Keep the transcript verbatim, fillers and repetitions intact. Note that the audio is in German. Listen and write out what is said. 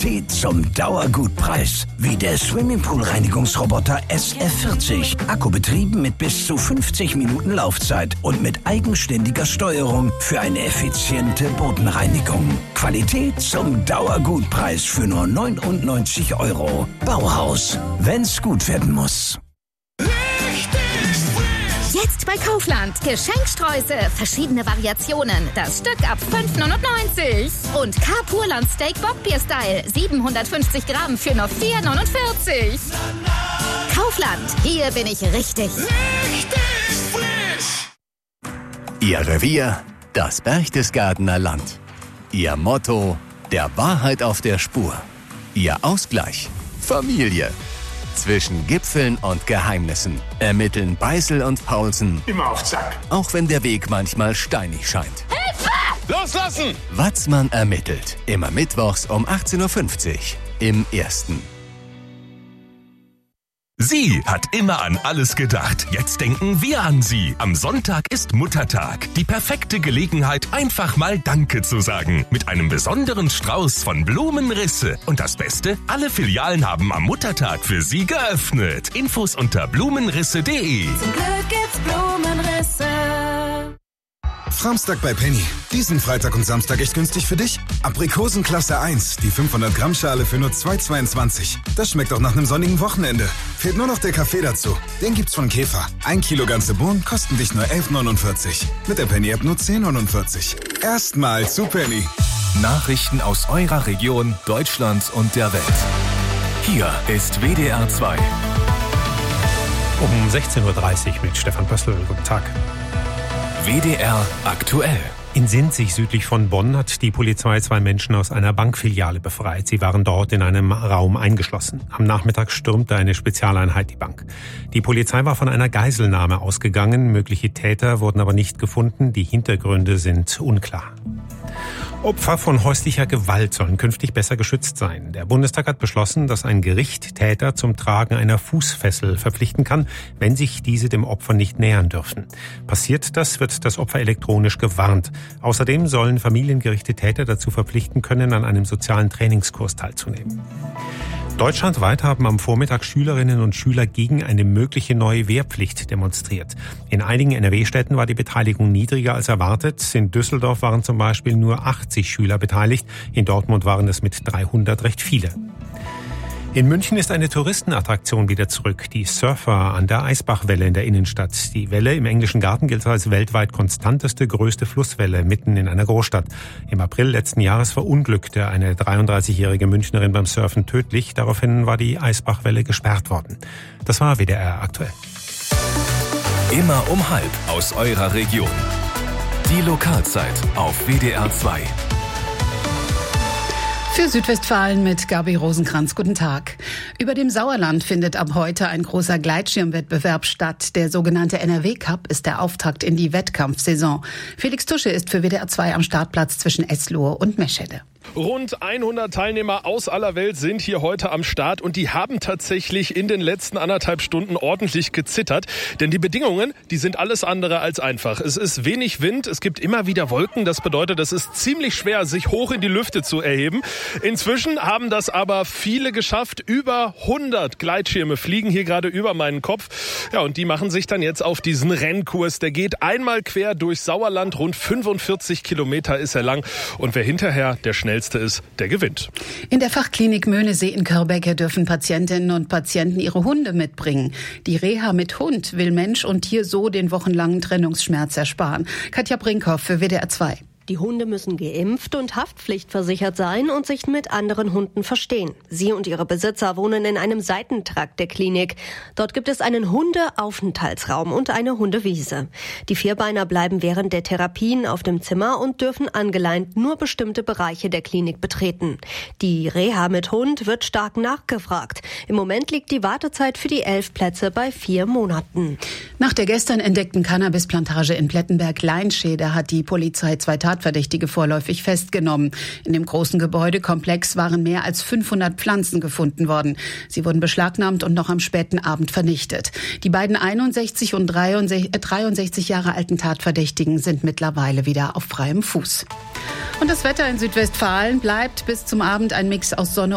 Qualität zum Dauergutpreis. Wie der Swimmingpool-Reinigungsroboter S F vierzig. Akkubetrieben mit bis zu fünfzig Minuten Laufzeit und mit eigenständiger Steuerung für eine effiziente Bodenreinigung. Qualität zum Dauergutpreis für nur neunundneunzig Euro. Bauhaus. Wenn's gut werden muss. Jetzt bei Kaufland. Geschenkstreusel. Verschiedene Variationen. Das Stück ab fünf neunundneunzig. Und Carpurland Steak Bockbier-Style. siebenhundertfünfzig Gramm für nur vier neunundvierzig. Kaufland. Hier bin ich richtig. Richtig frisch. Ihr Revier, das Berchtesgadener Land. Ihr Motto, der Wahrheit auf der Spur. Ihr Ausgleich, Familie. Zwischen Gipfeln und Geheimnissen ermitteln Beißel und Paulsen. Immer auf Zack. Auch wenn der Weg manchmal steinig scheint. Hilfe! Loslassen! Watzmann ermittelt. Immer mittwochs um achtzehn Uhr fünfzig im Ersten. Sie hat immer an alles gedacht. Jetzt denken wir an Sie. Am Sonntag ist Muttertag. Die perfekte Gelegenheit, einfach mal Danke zu sagen. Mit einem besonderen Strauß von Blumenrisse. Und das Beste, alle Filialen haben am Muttertag für Sie geöffnet. Infos unter blumenrisse punkt de. Zum Glück gibt's Blumenrisse. Framstag bei Penny. Diesen Freitag und Samstag echt günstig für dich? Aprikosen Klasse eins, die fünfhundert Gramm Schale für nur zwei Euro zweiundzwanzig. Das schmeckt auch nach einem sonnigen Wochenende. Fehlt nur noch der Kaffee dazu. Den gibt's von Käfer. Ein Kilo ganze Bohnen kosten dich nur elf neunundvierzig. Mit der Penny-App nur zehn neunundvierzig. Erstmal zu Penny. Nachrichten aus eurer Region, Deutschland und der Welt. Hier ist W D R zwei. Um sechzehn Uhr dreißig mit Stefan Pössl. Guten Tag. W D R aktuell. In Sinzig südlich von Bonn hat die Polizei zwei Menschen aus einer Bankfiliale befreit. Sie waren dort in einem Raum eingeschlossen. Am Nachmittag stürmte eine Spezialeinheit die Bank. Die Polizei war von einer Geiselnahme ausgegangen. Mögliche Täter wurden aber nicht gefunden. Die Hintergründe sind unklar. Opfer von häuslicher Gewalt sollen künftig besser geschützt sein. Der Bundestag hat beschlossen, dass ein Gericht Täter zum Tragen einer Fußfessel verpflichten kann, wenn sich diese dem Opfer nicht nähern dürfen. Passiert das, wird das Opfer elektronisch gewarnt. Außerdem sollen Familiengerichte Täter dazu verpflichten können, an einem sozialen Trainingskurs teilzunehmen. Deutschlandweit haben am Vormittag Schülerinnen und Schüler gegen eine mögliche neue Wehrpflicht demonstriert. In einigen N R W-Städten war die Beteiligung niedriger als erwartet. In Düsseldorf waren zum Beispiel nur achtzig Schüler beteiligt. In Dortmund waren es mit dreihundert recht viele. In München ist eine Touristenattraktion wieder zurück, die Surfer an der Eisbachwelle in der Innenstadt. Die Welle im Englischen Garten gilt als weltweit konstanteste, größte Flusswelle mitten in einer Großstadt. Im April letzten Jahres verunglückte eine dreiunddreißigjährige Münchnerin beim Surfen tödlich. Daraufhin war die Eisbachwelle gesperrt worden. Das war W D R aktuell. Immer um halb aus eurer Region. Die Lokalzeit auf W D R zwei. Für Südwestfalen mit Gabi Rosenkranz. Guten Tag. Über dem Sauerland findet ab heute ein großer Gleitschirmwettbewerb statt. Der sogenannte N R W Cup ist der Auftakt in die Wettkampfsaison. Felix Tusche ist für W D R zwei am Startplatz zwischen Eslohe und Meschede. Rund hundert Teilnehmer aus aller Welt sind hier heute am Start und die haben tatsächlich in den letzten anderthalb Stunden ordentlich gezittert. Denn die Bedingungen, die sind alles andere als einfach. Es ist wenig Wind, es gibt immer wieder Wolken. Das bedeutet, es ist ziemlich schwer, sich hoch in die Lüfte zu erheben. Inzwischen haben das aber viele geschafft. Über hundert Gleitschirme fliegen hier gerade über meinen Kopf. Ja, und die machen sich dann jetzt auf diesen Rennkurs. Der geht einmal quer durch Sauerland. Rund fünfundvierzig Kilometer ist er lang. Und wer hinterher der schnellste ist, der gewinnt. In der Fachklinik Möhnesee in Körbecke dürfen Patientinnen und Patienten ihre Hunde mitbringen. Die Reha mit Hund will Mensch und Tier so den wochenlangen Trennungsschmerz ersparen. Katja Brinkhoff für W D R zwei. Die Hunde müssen geimpft und haftpflichtversichert sein und sich mit anderen Hunden verstehen. Sie und ihre Besitzer wohnen in einem Seitentrakt der Klinik. Dort gibt es einen Hundeaufenthaltsraum und eine Hundewiese. Die Vierbeiner bleiben während der Therapien auf dem Zimmer und dürfen angeleint nur bestimmte Bereiche der Klinik betreten. Die Reha mit Hund wird stark nachgefragt. Im Moment liegt die Wartezeit für die elf Plätze bei vier Monaten. Nach der gestern entdeckten Cannabisplantage in Plettenberg-Leinschede hat die Polizei zwei Tatverdächtige vorläufig festgenommen. In dem großen Gebäudekomplex waren mehr als fünfhundert Pflanzen gefunden worden. Sie wurden beschlagnahmt und noch am späten Abend vernichtet. Die beiden einundsechzig und dreiundsechzig Jahre alten Tatverdächtigen sind mittlerweile wieder auf freiem Fuß. Und das Wetter in Südwestfalen bleibt bis zum Abend ein Mix aus Sonne